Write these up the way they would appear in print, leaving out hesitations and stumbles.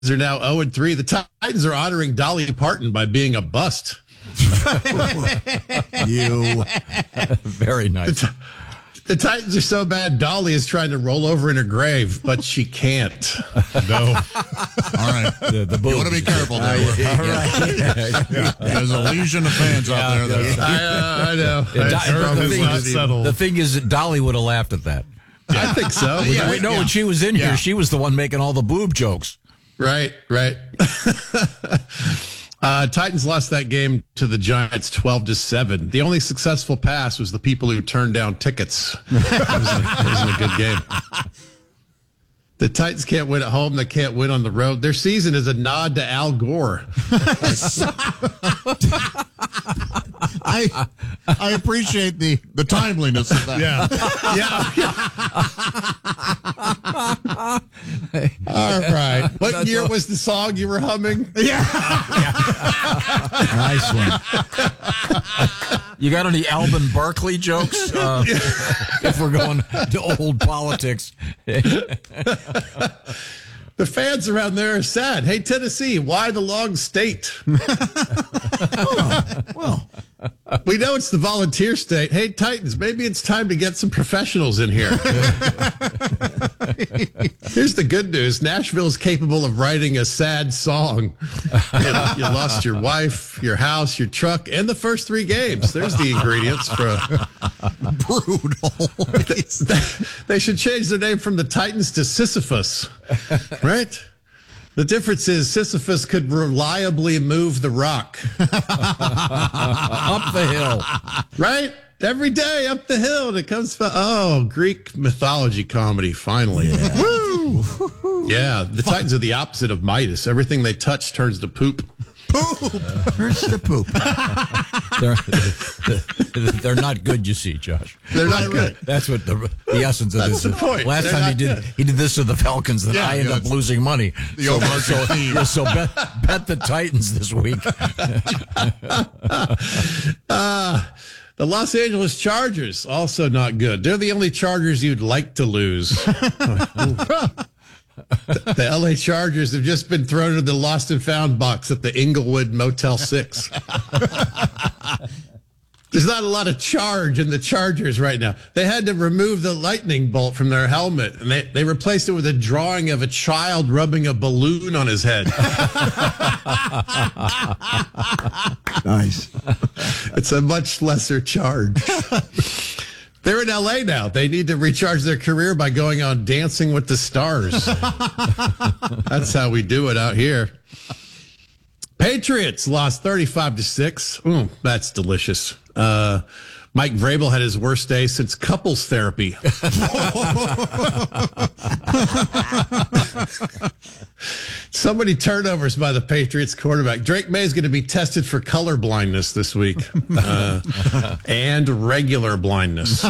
are now 0-3. The Titans are honoring Dolly Parton by being a bust. You. Very nice. The Titans are so bad, Dolly is trying to roll over in her grave, but she can't. No. All right. The You want to be careful there. Yeah. There's a legion of fans out there. I know. The thing is that Dolly would have laughed at that. I think so. When she was in here, she was the one making all the boob jokes. Right. Titans lost that game to the Giants 12-7. The only successful pass was the people who turned down tickets. It wasn't a good game. The Titans can't win at home. They can't win on the road. Their season is a nod to Al Gore. I appreciate the timeliness of that. All right. What year was the song you were humming? Nice one. You got any Alvin Barkley jokes? If we're going to old politics. The fans around there are sad. Hey, Tennessee, why the long state? Well, we know it's the volunteer state. Hey, Titans, maybe it's time to get some professionals in here. Here's the good news. Nashville is capable of writing a sad song. You lost your wife, your house, your truck, and the first 3 games. There's the ingredients for brutal. They should change their name from the Titans to Sisyphus, right? The difference is Sisyphus could reliably move the rock. Up the hill. Right? Every day up the hill. And it comes from, Greek mythology comedy, finally. Yeah. Woo! Yeah, the Titans are the opposite of Midas. Everything they touch turns to poop. Turns to poop. They're not good, you see, Josh. They're not good. That's what the essence of this is. That's the point. Last time he did this to the Falcons, then I ended up losing money. So bet the Titans this week. The Los Angeles Chargers, also not good. They're the only Chargers you'd like to lose. The L.A. Chargers have just been thrown into the lost and found box at the Inglewood Motel 6. There's not a lot of charge in the Chargers right now. They had to remove the lightning bolt from their helmet, and they replaced it with a drawing of a child rubbing a balloon on his head. Nice. It's a much lesser charge. They're in L.A. now. They need to recharge their career by going on Dancing with the Stars. That's how we do it out here. Patriots lost 35-6. That's delicious. Mike Vrabel had his worst day since couples therapy. So many turnovers by the Patriots quarterback. Drake May is going to be tested for color blindness this week and regular blindness.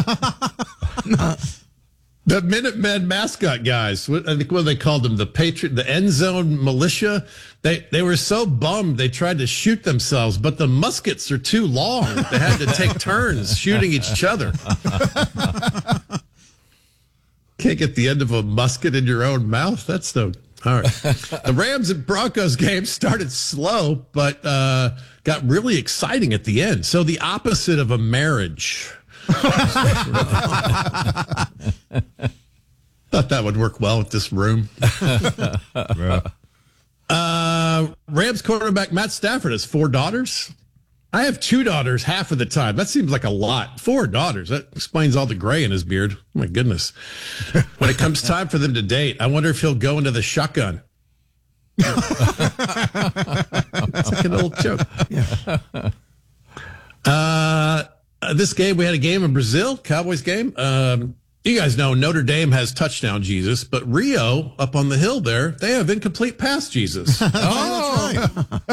The Minutemen mascot guys, I think what they called them, the end zone militia. They were so bummed they tried to shoot themselves, but the muskets are too long. They had to take turns shooting each other. Can't get the end of a musket in your own mouth. That's no. All right. The Rams and Broncos game started slow, but got really exciting at the end. So the opposite of a marriage. Thought that would work well with this room. Rams quarterback Matt Stafford has 4 daughters. I have 2 daughters half of the time. That seems like a lot. 4 daughters. That explains all the gray in his beard. Oh, my goodness. When it comes time for them to date, I wonder if he'll go into the shotgun. It's like an old joke. Yeah. This game, we had a game in Brazil, Cowboys game. You guys know Notre Dame has touchdown Jesus, but Rio up on the hill there, they have incomplete pass Jesus. Oh, that's right.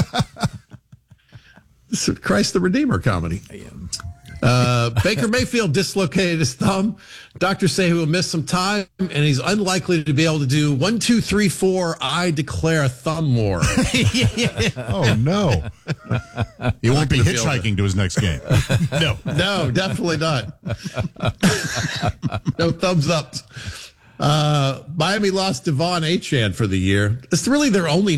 This is Christ the Redeemer comedy. Baker Mayfield dislocated his thumb. Doctors say he will miss some time, and he's unlikely to be able to do 1, 2, 3, 4. I declare a thumb war. Oh no! He won't be hitchhiking to his next game. No, definitely not. No thumbs up. Miami lost Devon Achane for the year. It's really their only